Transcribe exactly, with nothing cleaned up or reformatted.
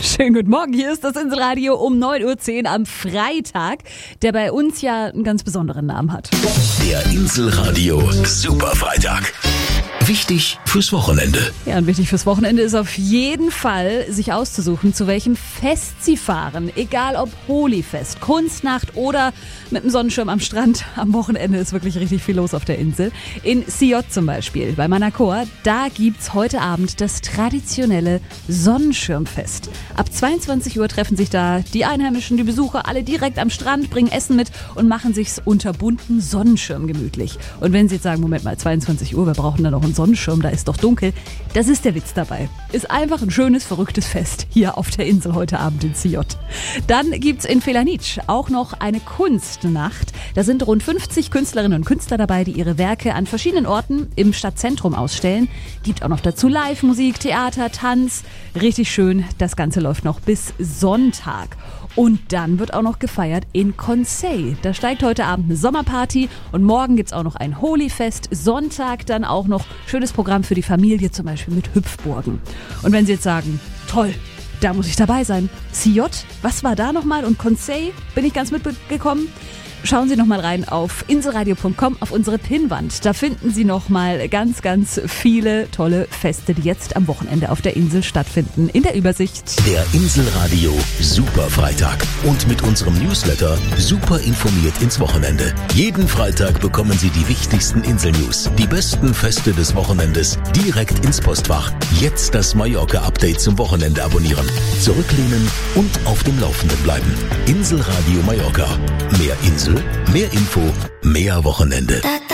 Schönen guten Morgen, hier ist das Inselradio um neun Uhr zehn am Freitag, der bei uns ja einen ganz besonderen Namen hat. Der Inselradio Superfreitag. Wichtig fürs Wochenende. Ja, und wichtig fürs Wochenende ist auf jeden Fall, sich auszusuchen, zu welchem Fest Sie fahren. Egal ob Holifest, Kunstnacht oder mit dem Sonnenschirm am Strand. Am Wochenende ist wirklich richtig viel los auf der Insel. In Siot zum Beispiel, bei Manacor, da gibt's heute Abend das traditionelle Sonnenschirmfest. Ab zweiundzwanzig Uhr treffen sich da die Einheimischen, die Besucher, alle direkt am Strand, bringen Essen mit und machen sich's unter bunten Sonnenschirm gemütlich. Und wenn Sie jetzt sagen, Moment mal, zweiundzwanzig Uhr, wir brauchen da noch einen Sonnenschirm, da ist doch dunkel. Das ist der Witz dabei. Ist einfach ein schönes, verrücktes Fest hier auf der Insel heute Abend in Siot. Dann gibt's in Felanitsch auch noch eine Kunstnacht. Da sind rund fünfzig Künstlerinnen und Künstler dabei, die ihre Werke an verschiedenen Orten im Stadtzentrum ausstellen. Gibt auch noch dazu Live-Musik, Theater, Tanz. Richtig schön. Das Ganze läuft noch bis Sonntag. Und dann wird auch noch gefeiert in Conseil. Da steigt heute Abend eine Sommerparty und morgen gibt's auch noch ein Holifest. Sonntag dann auch noch schönes Programm für die Familie, zum Beispiel mit Hüpfburgen. Und wenn Sie jetzt sagen, toll, da muss ich dabei sein. Siot, was war da nochmal? Und Conseil, bin ich ganz mitgekommen? Schauen Sie noch mal rein auf inselradio punkt com, auf unsere Pinnwand. Da finden Sie noch mal ganz, ganz viele tolle Feste, die jetzt am Wochenende auf der Insel stattfinden. In der Übersicht. Der Inselradio Superfreitag. Und mit unserem Newsletter super informiert ins Wochenende. Jeden Freitag bekommen Sie die wichtigsten Inselnews, die besten Feste des Wochenendes direkt ins Postfach. Jetzt das Mallorca-Update zum Wochenende abonnieren. Zurücklehnen und auf dem Laufenden bleiben. Inselradio Mallorca. Mehr Insel, mehr Info, mehr Wochenende.